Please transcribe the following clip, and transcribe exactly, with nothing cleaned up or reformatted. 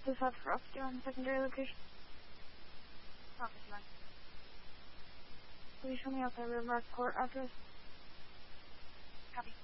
This is for upscale and secondary location. Office line. Please show me outside River Rock Court address. Copy.